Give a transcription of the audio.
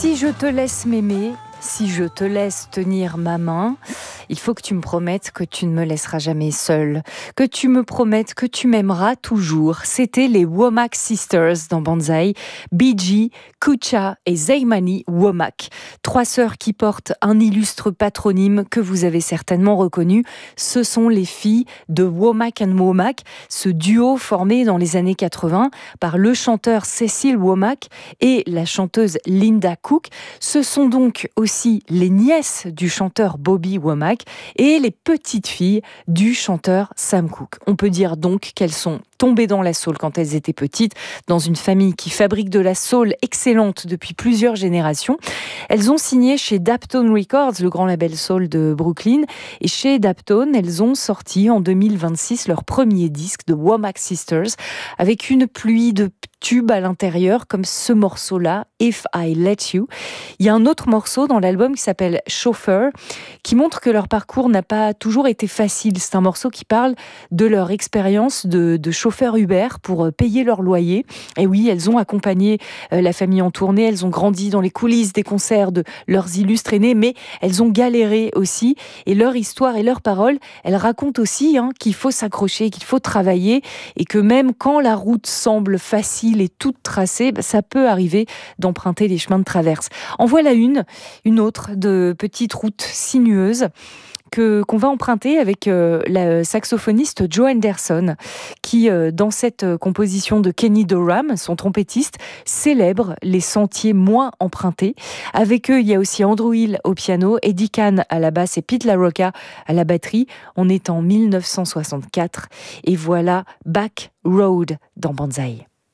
Si je te laisse m'aimer, si je te laisse tenir ma main, il faut que tu me promettes que tu ne me laisseras jamais seule, que tu me promettes que tu m'aimeras toujours. C'était les Womack Sisters dans Banzai, Biji, Kucha et Zaimani Womack. Trois sœurs qui portent un illustre patronyme que vous avez certainement reconnu. Ce sont les filles de Womack and Womack, ce duo formé dans les années 80 par le chanteur Cecil Womack et la chanteuse Linda Cook. Ce sont donc aussi les nièces du chanteur Bobby Womack et les petites filles du chanteur Sam Cooke. On peut dire donc qu'elles sont tombées dans la soul quand elles étaient petites, dans une famille qui fabrique de la soul excellente depuis plusieurs générations. Elles ont signé chez Daptone Records, le grand label soul de Brooklyn, et chez Daptone, elles ont sorti en 2026 leur premier disque de Womack Sisters, avec une pluie de tubes à l'intérieur, comme ce morceau-là, If I Let You. Il y a un autre morceau dans l'album qui s'appelle Chauffeur, qui montre que leur parcours n'a pas toujours été facile. C'est un morceau qui parle de leur expérience de chauffeur Uber pour payer leur loyer. Et oui, elles ont accompagné la famille en tournée, elles ont grandi dans les coulisses des concerts de leurs illustres aînés, mais elles ont galéré aussi. Et leur histoire et leurs paroles, elles racontent aussi qu'il faut s'accrocher, qu'il faut travailler, et que même quand la route semble facile et toute tracée, ça peut arriver d'emprunter les chemins de traverse. En voilà une autre de petite route sinueuse qu'on va emprunter avec la saxophoniste Joe Henderson, qui, dans cette composition de Kenny Dorham, son trompettiste, célèbre les sentiers moins empruntés. Avec eux, il y a aussi Andrew Hill au piano, Eddie Kahn à la basse et Pete LaRocca à la batterie. On est en 1964 et voilà Back Road dans Banzai.